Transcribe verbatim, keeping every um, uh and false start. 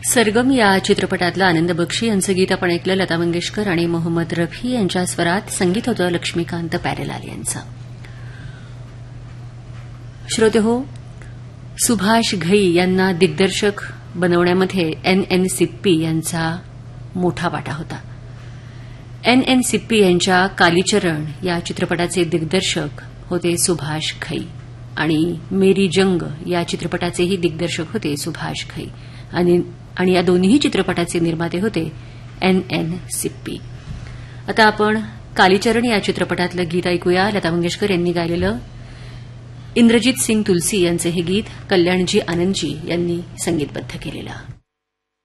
सरगम या चित्रपटातलं आनंद बक्षी यांचं गीत आपण ऐकलं. लता मंगेशकर आणि मोहम्मद रफी यांच्या स्वरात संगीत होतं लक्ष्मीकांत प्यारेलाल यांचं. श्रोतेहो, सुभाष घई यांना दिग्दर्शक बनवण्यामध्ये एन एन सिप्पी यांचा मोठा वाटा होता. एन एन सिप्पी यांच्या कालीचरण या चित्रपटाचे दिग्दर्शक होते सुभाष घई आणि मेरी जंग या चित्रपटाचेही दिग्दर्शक होते सुभाष घई आणि आणि या दोन्ही चित्रपटाचे निर्माते होते एन एन सिप्पी. आता आपण कालीचरण या चित्रपटातलं गीत ऐकूया. लता मंगेशकर यांनी गायलेलं. इंद्रजीत सिंग तुलसी यांचे हे गीत कल्याणजी आनंदजी यांनी संगीतबद्ध केलेलं.